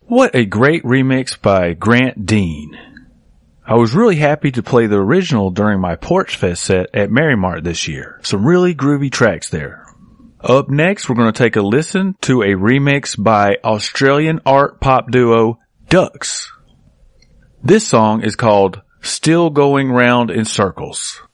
What a great remix by Grant Dean. I was really happy to play the original during my Porch Fest set at Merrimart this year. Some really groovy tracks there. Up next, we're going to take a listen to a remix by Australian art pop duo Ducks. This song is called Still Going Round in Circles.